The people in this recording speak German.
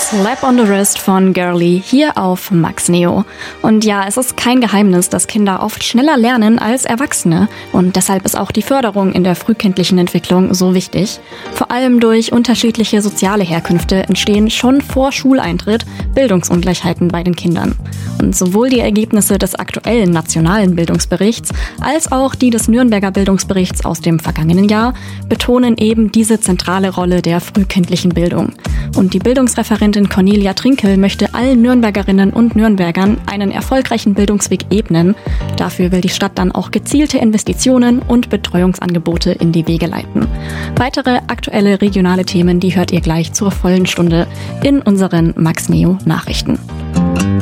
Slap on the Wrist von Girly hier auf Max Neo. Und ja, es ist kein Geheimnis, dass Kinder oft schneller lernen als Erwachsene. Und deshalb ist auch die Förderung in der frühkindlichen Entwicklung so wichtig. Vor allem durch unterschiedliche soziale Herkünfte entstehen schon vor Schuleintritt Bildungsungleichheiten bei den Kindern. Und sowohl die Ergebnisse des aktuellen nationalen Bildungsberichts als auch die des Nürnberger Bildungsberichts aus dem vergangenen Jahr betonen eben diese zentrale Rolle der frühkindlichen Bildung. Und die Bildungsreferentin Cornelia Trinkel möchte allen Nürnbergerinnen und Nürnbergern einen erfolgreichen Bildungsweg ebnen. Dafür will die Stadt dann auch gezielte Investitionen und Betreuungsangebote in die Wege leiten. Weitere aktuelle regionale Themen, die hört ihr gleich zur vollen Stunde in unseren Max Neo Nachrichten.